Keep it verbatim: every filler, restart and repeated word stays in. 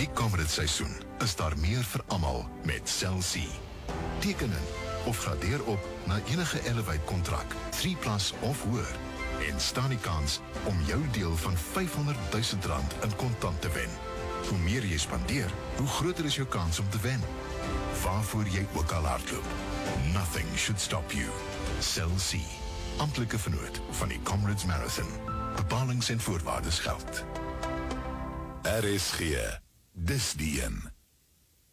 Die Comrades seisoen is daar meer vir almal met Cell C. Teken in of gradeer op na enige Elevate kontrak, drie plus of hoër, en staan die kans om jou deel van vyfhonderd duisend rand in kontant te wen. Hoe meer jy spandeer, hoe groter is jou kans om te wen. Waarvoor jy ook al hardloop, nothing should stop you. Cell C, amptelike vernoot van die Comrades Marathon. Bepalings en voorwaardes geld. R S G, dis die een.